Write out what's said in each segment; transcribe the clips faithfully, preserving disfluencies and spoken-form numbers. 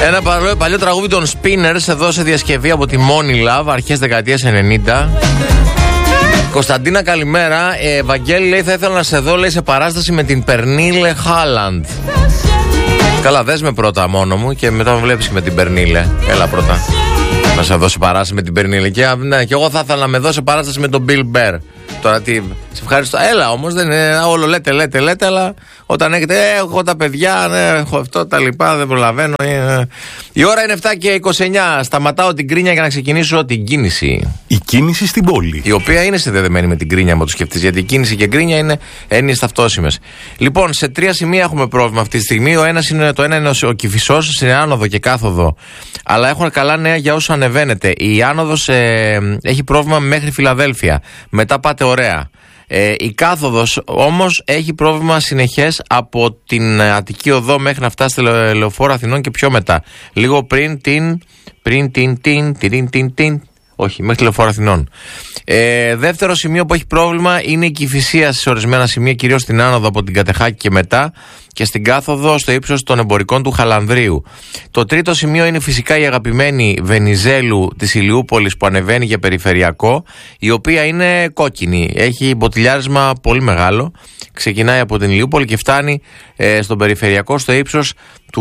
Ένα παλιό, παλιό τραγούδι των Spinners εδώ σε διασκευή από τη Money Love, αρχές δεκαετίας ενενήντα. Κωνσταντίνα, καλημέρα. Ε, Βαγγέλη, λέει, θα ήθελα να σε δω, λέει, σε παράσταση με την Περνίλε Χάλαντ. Καλά, δες με πρώτα μόνο μου και μετά με βλέπεις και με την Περνίλε. Έλα πρώτα. Να σε δώσει παράσταση με την Περνίλε. Και, ναι, και εγώ θα ήθελα να με δώσει παράσταση με τον Bill Burr. Τώρα τι, σε ευχαριστώ. Έλα όμως, δεν είναι όλο λέτε, λέτε, λέτε, αλλά όταν έχετε, ε, έχω τα παιδιά, ναι, έχω αυτό, τα λοιπά, δεν προλαβαίνω. Ε. Η ώρα είναι επτά και είκοσι εννιά. Σταματάω την κρίνια για να ξεκινήσω την κίνηση. Η κίνηση στην πόλη. Η οποία είναι συνδεδεμένη με την κρίνια, άμα το σκεφτείς. Γιατί η κίνηση και η κρίνια είναι έννοιες ταυτόσιμες. Λοιπόν, σε τρία σημεία έχουμε πρόβλημα αυτή τη στιγμή. Ο ένας είναι, το ένα είναι ο Κηφισός, είναι άνοδο και κάθοδο. Αλλά έχουν καλά νέα για όσους ανεβαίνετε. Η άνοδος ε, έχει πρόβλημα μέχρι Φιλαδέλφια. Μετά πάτε ωραία. Ε, η κάθοδος όμως έχει πρόβλημα συνεχές από την Αττική Οδό μέχρι να φτάσει στο Λεωφόρο Αθηνών και πιο μετά. Λίγο πριν την. Πριν την. την. την. την. την. Όχι, μέχρι Λεωφόρο Αθηνών. Ε, δεύτερο σημείο που έχει πρόβλημα είναι η Κηφισία σε ορισμένα σημεία, κυρίως στην άνοδο από την Κατεχάκη και μετά, και στην κάθοδο στο ύψος των εμπορικών του Χαλανδρίου. Το τρίτο σημείο είναι φυσικά η αγαπημένη Βενιζέλου της Ηλιούπολης που ανεβαίνει για περιφερειακό, η οποία είναι κόκκινη. Έχει μποτιλιάρισμα πολύ μεγάλο. Ξεκινάει από την Ηλιούπολη και φτάνει ε, στον περιφερειακό στο ύψος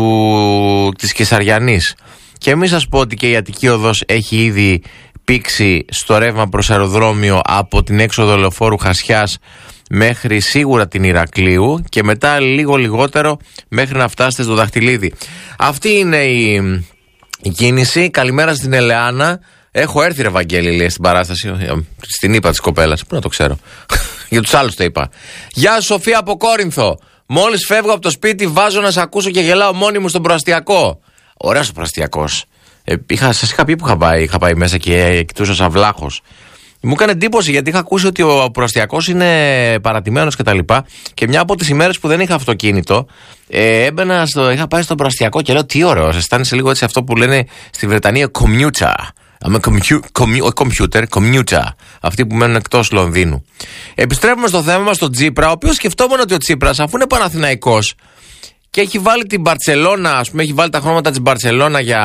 του, της Κεσαριανής. Και μην σας πω ότι και η Αττική Οδός έχει ήδη πήξει στο ρεύμα προς αεροδρόμιο από την έξοδο Λεωφόρου Χασιάς μέχρι σίγουρα την Ηρακλείου και μετά λίγο λιγότερο μέχρι να φτάσετε στο Δαχτυλίδι. Αυτή είναι η, η κίνηση. Καλημέρα στην Ελεάνα. Έχω έρθει, ρε Βαγγέλη, λέει, στην παράσταση. Στην είπα της κοπέλας. Πού να το ξέρω. Για τους άλλους το είπα. Γεια σου, Σοφία από Κόρινθο. Μόλις φεύγω από το σπίτι βάζω να σε ακούσω και γελάω μόνη μου στον προαστιακό. Ωραίος ο προαστιακός. Ε, είχα, σας είχα πει που είχα πάει, είχα πάει μέσα και κοιτούσα σαν βλάχος. Μου έκανε εντύπωση γιατί είχα ακούσει ότι ο προαστιακός είναι παρατημένος και τα λοιπά. Και μια από τις ημέρες που δεν είχα αυτοκίνητο, ε, έμπαινα στο, είχα πάει στον προαστιακό και λέω τι ωραίος. Αισθάνεσαι λίγο έτσι αυτό που λένε στη Βρετανία commuter. I'm a computer, commuter. Αυτοί που μένουν εκτός Λονδίνου. Επιστρέφουμε στο θέμα μας, στον Τσίπρα, ο οποίος σκεφτόμουν ότι ο Τσίπρας, αφού είναι Παναθηναϊκός και έχει βάλει την Μπαρτσελώνα, ας πούμε, έχει βάλει τα χρώματα της Μπαρτσελώνα για,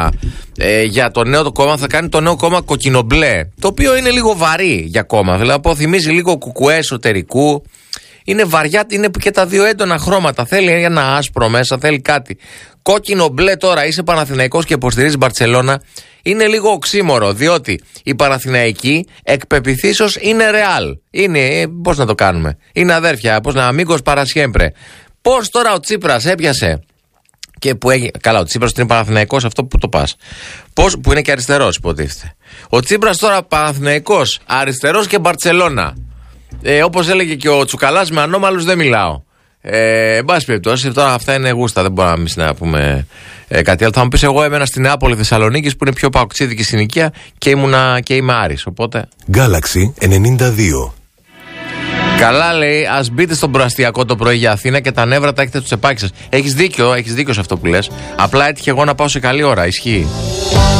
ε, για το νέο το κόμμα, θα κάνει το νέο κόμμα κοκκινομπλε. Το οποίο είναι λίγο βαρύ για κόμμα. Δηλαδή, θυμίζει λίγο κουκουέ εσωτερικού. Είναι βαριά, είναι και τα δύο έντονα χρώματα. Θέλει ένα άσπρο μέσα, θέλει κάτι. Κόκκινο μπλε τώρα, είσαι Παναθηναϊκός και υποστηρίζεις Μπαρτσελώνα. Είναι λίγο οξύμορο, διότι η Παναθηναϊκή εκ πεποιθήσεως είναι ρεάλ. Είναι, πώς να το κάνουμε. Είναι αδέρφια, πώς να αμίγος παρασιέμπρε. Πώς τώρα ο Τσίπρας έπιασε και που έχει. Καλά, ο Τσίπρας είναι Παναθηναϊκός, αυτό που το πας. Πώς, που είναι και αριστερός, υποτίθεται. Ο Τσίπρας τώρα Παναθηναϊκός, αριστερός και Μπαρτσελώνα. Ε, όπως έλεγε και ο Τσουκαλάς, με ανώμαλους δεν μιλάω. Ε, εν πάση περιπτώσει, τώρα αυτά είναι γούστα, δεν μπορούμε εμείς να πούμε ε, κάτι άλλο. Θα μου πεις, εγώ έμενα στην Νεάπολη Θεσσαλονίκης που είναι πιο παοξίδικη συνοικία και, ήμουνα, και είμαι Άρης. Οπότε. Galaxy ενενήντα δύο. Καλά, λέει, ας μπείτε στον προαστιακό το πρωί για Αθήνα και τα νεύρα τα έχετε στο τσεπάκι σας. Έχεις δίκιο, έχεις δίκιο σε αυτό που λες. Απλά έτυχε εγώ να πάω σε καλή ώρα, ισχύει.